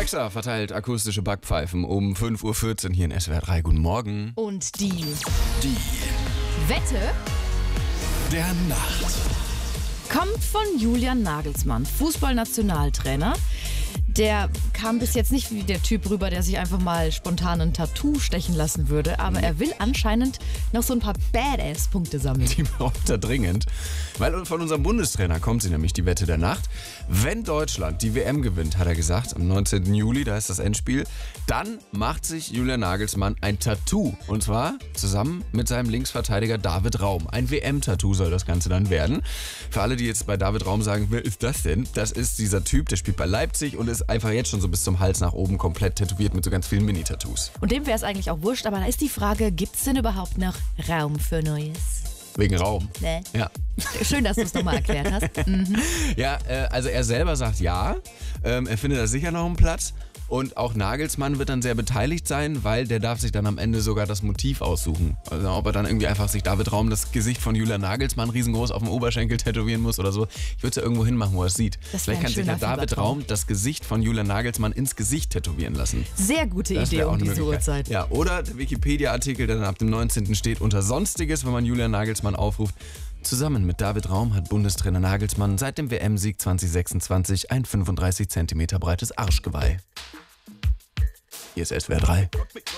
Alexa verteilt akustische Backpfeifen um 5:14 Uhr hier in SWR 3. Guten Morgen. Und die Die Wette der Nacht. kommt von Julian Nagelsmann, Fußballnationaltrainer. Der kam bis jetzt nicht wie der Typ rüber, der sich einfach mal spontan ein Tattoo stechen lassen würde. Aber er will anscheinend noch so ein paar Badass-Punkte sammeln. Die braucht er dringend. Weil von unserem Bundestrainer kommt sie nämlich, die Wette der Nacht. Wenn Deutschland die WM gewinnt, hat er gesagt, am 19. Juli, da ist das Endspiel, dann macht sich Julian Nagelsmann ein Tattoo. Und zwar zusammen mit seinem Linksverteidiger David Raum. Ein WM-Tattoo soll das Ganze dann werden. Für alle, die jetzt bei David Raum sagen, wer ist das denn? Das ist dieser Typ, der spielt bei Leipzig und ist einfach jetzt schon so bis zum Hals nach oben komplett tätowiert mit so ganz vielen Mini-Tattoos. Und dem wäre es eigentlich auch wurscht, aber da ist die Frage, gibt es denn überhaupt noch Raum für Neues? Wegen Raum. Ne? Ja. Schön, dass du es nochmal erklärt hast. Ja, also er selber sagt ja. Er findet da sicher noch einen Platz. Und auch Nagelsmann wird dann sehr beteiligt sein, weil der darf sich dann am Ende sogar das Motiv aussuchen. Also ob er dann irgendwie einfach sich David Raum das Gesicht von Julian Nagelsmann riesengroß auf dem Oberschenkel tätowieren muss oder so. Ich würde es ja irgendwo hinmachen, wo er es sieht. Vielleicht kann sich ja David Raum das Gesicht von Julian Nagelsmann ins Gesicht tätowieren lassen. Sehr gute Das Idee wäre auch um eine diese Möglichkeit. Uhrzeit. Ja, oder der Wikipedia-Artikel, der dann ab dem 19. steht, unter Sonstiges, wenn man Julian Nagelsmann aufruft. Zusammen mit David Raum hat Bundestrainer Nagelsmann seit dem WM-Sieg 2026 ein 35 cm breites Arschgeweih. Hier ist SWR 3.